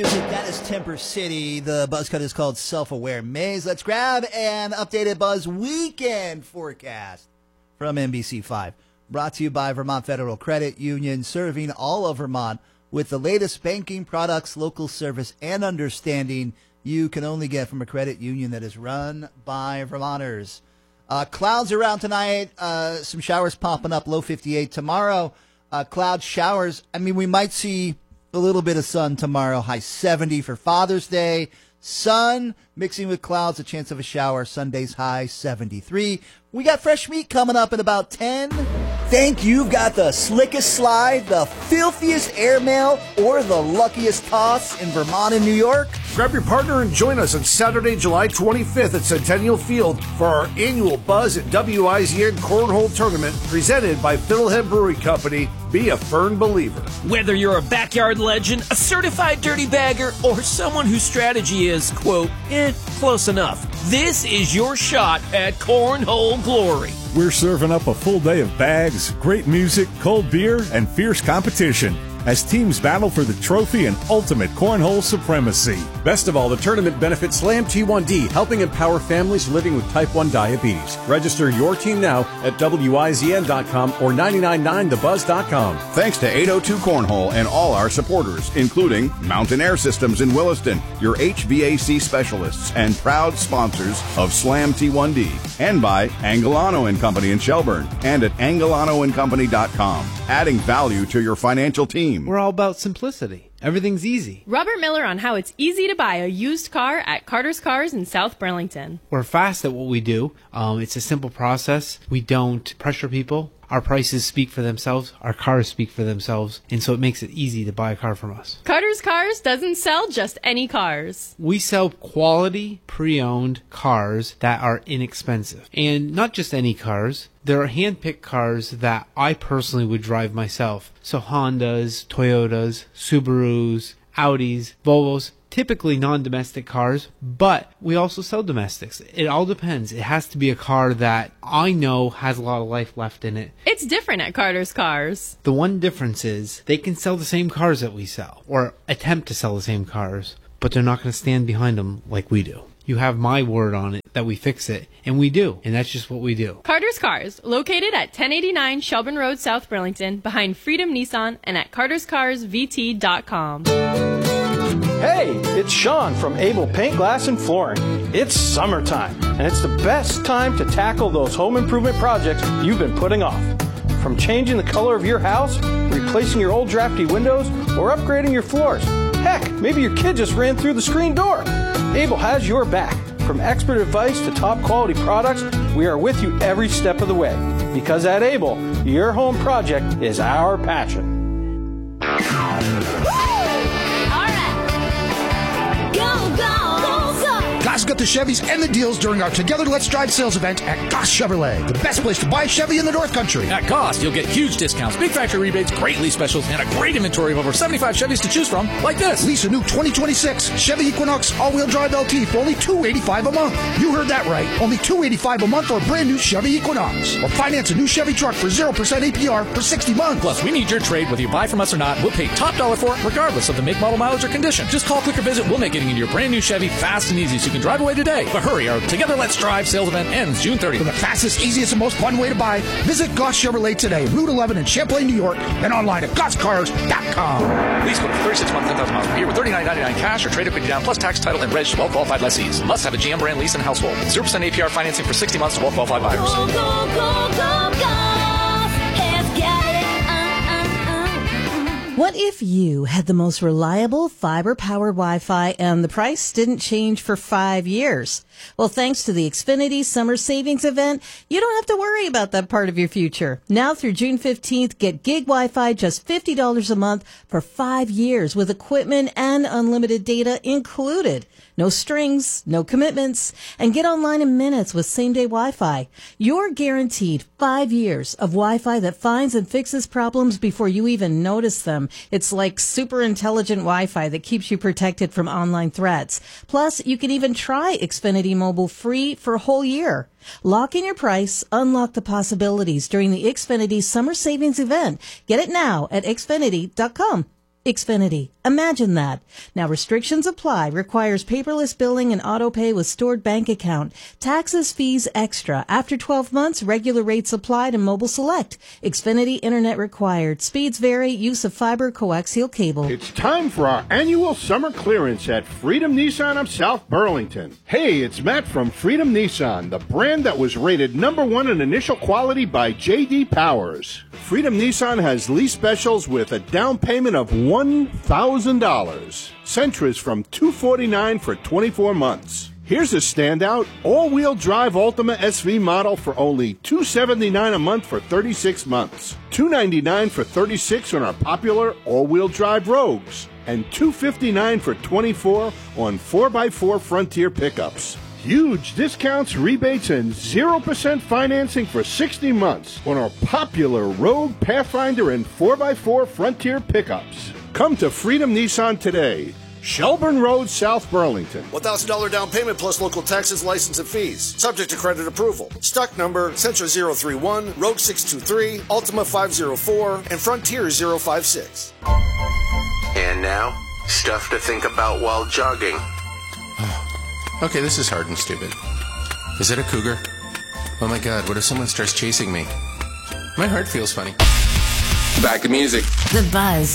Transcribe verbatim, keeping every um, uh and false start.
That is Temper City. The buzz cut is called Self-Aware Maze. Let's grab an updated Buzz weekend forecast from N B C five. Brought to you by Vermont Federal Credit Union, serving all of Vermont with the latest banking products, local service, and understanding you can only get from a credit union that is run by Vermonters. Uh, clouds around tonight, uh, some showers popping up, low fifty-eight. Tomorrow, uh, cloud showers. I mean, we might see a little bit of sun tomorrow, high seventy for Father's Day. Sun mixing with clouds, a chance of a shower. Sunday's high seventy-three. We got fresh meat coming up in about ten. Think you've got the slickest slide, the filthiest airmail, or the luckiest toss in Vermont and New York? Grab your partner and join us on Saturday, July twenty-fifth at Centennial Field for our annual Buzz at W I Z N Cornhole Tournament presented by Fiddlehead Brewery Company. Be a Fern believer. Whether you're a backyard legend, a certified dirty bagger, or someone whose strategy is, quote, eh, close enough, this is your shot at Cornhole Glory. We're serving up a full day of bags, great music, cold beer, and fierce competition as teams battle for the trophy and ultimate cornhole supremacy. Best of all, the tournament benefits Slam T one D, helping empower families living with type one diabetes. Register your team now at W I Z N dot com or nine nine nine the buzz dot com. Thanks to eight oh two Cornhole and all our supporters, including Mountain Air Systems in Williston, your H V A C specialists and proud sponsors of Slam T one D, and by Angelano and Company in Shelburne and at angelano and company dot com, adding value to your financial team. We're all about simplicity. Everything's easy. Robert Miller on how it's easy to buy a used car at Carter's Cars in South Burlington. We're fast at what we do. Um, it's a simple process. We don't pressure people. Our prices speak for themselves. Our cars speak for themselves. And so it makes it easy to buy a car from us. Carter's Cars doesn't sell just any cars. We sell quality, pre-owned cars that are inexpensive. And not just any cars. There are hand-picked cars that I personally would drive myself. So Hondas, Toyotas, Subarus, Audis, Volvos. Typically non-domestic cars, but we also sell domestics. It all depends. It has to be a car that I know has a lot of life left in it. It's different at Carter's Cars. The one difference is they can sell the same cars that we sell, or attempt to sell the same cars, but they're not going to stand behind them like we do. You have my word on it that we fix it, and we do, and that's just what we do. Carter's Cars, located at ten eighty-nine Shelburne Road, South Burlington, behind Freedom Nissan, and at carters cars v t dot com. Hey, it's Sean from Able Paint, Glass, and Flooring. It's summertime, and it's the best time to tackle those home improvement projects you've been putting off. From changing the color of your house, replacing your old drafty windows, or upgrading your floors. Heck, maybe your kid just ran through the screen door. Able has your back. From expert advice to top quality products, we are with you every step of the way. Because at Able, your home project is our passion. Goss got the Chevys and the deals during our Together Let's Drive sales event at Goss Chevrolet, the best place to buy a Chevy in the North Country. At Goss, you'll get huge discounts, big factory rebates, great lease specials, and a great inventory of over seventy-five Chevys to choose from, like this. Lease a new twenty twenty-six Chevy Equinox all-wheel drive L T for only two hundred eighty-five dollars a month. You heard that right, only two hundred eighty-five dollars a month for a brand new Chevy Equinox. Or finance a new Chevy truck for zero percent A P R for sixty months. Plus, we need your trade whether you buy from us or not. We'll pay top dollar for it, regardless of the make, model, mileage, or condition. Just call, click, or visit. We'll make getting into your brand new Chevy fast and easy so you can drive away today. But hurry, our Together Let's Drive sales event ends June thirtieth. For the fastest, easiest, and most fun way to buy, visit Goss Chevrolet today, Route eleven in Champlain, New York, and online at goss cars dot com. Lease code for thirty-six months, ten thousand miles per year with thirty-nine ninety-nine cash or trade equity down plus tax, title, and reg to well-qualified lessees. Must have a G M brand lease and household. zero percent A P R financing for sixty months to well-qualified buyers. Go, go, go, go, Goss has got it. Uh, uh, uh. What if you had the most reliable fiber-powered Wi-Fi and the price didn't change for five years? Well, thanks to the Xfinity Summer Savings Event, you don't have to worry about that part of your future. Now through June fifteenth, get gig Wi-Fi just fifty dollars a month for five years with equipment and unlimited data included. No strings, no commitments, and get online in minutes with same-day Wi-Fi. You're guaranteed five years of Wi-Fi that finds and fixes problems before you even notice them. It's like super intelligent Wi-Fi that keeps you protected from online threats. Plus, you can even try Xfinity Mobile free for a whole year. Lock in your price, unlock the possibilities during the Xfinity Summer Savings Event. Get it now at xfinity dot com. Xfinity. Imagine that. Now restrictions apply. Requires paperless billing and auto pay with stored bank account. Taxes, fees extra. After twelve months, regular rates applied and mobile select. Xfinity internet required. Speeds vary. Use of fiber coaxial cable. It's time for our annual summer clearance at Freedom Nissan of South Burlington. Hey, it's Matt from Freedom Nissan, the brand that was rated number one in initial quality by J D Powers. Freedom Nissan has lease specials with a down payment of one thousand dollars. Sentra's from two hundred forty-nine dollars for twenty-four months. Here's a standout, all-wheel drive Ultima S V model for only two hundred seventy-nine dollars a month for thirty-six months. two hundred ninety-nine dollars for thirty-six on our popular all-wheel drive Rogues. And two hundred fifty-nine dollars for twenty-four on four by four Frontier pickups. Huge discounts, rebates, and zero percent financing for sixty months on our popular Rogue, Pathfinder, and four by four Frontier pickups. Come to Freedom Nissan today. Shelburne Road, South Burlington. one thousand dollars down payment plus local taxes, license, and fees. Subject to credit approval. Stock number Sentra zero three one, Rogue six two three, Ultima five oh four, and Frontier zero five six. And now, stuff to think about while jogging. Okay, this is hard and stupid. Is it a cougar? Oh my god, what if someone starts chasing me? My heart feels funny. Back to music. The Buzz.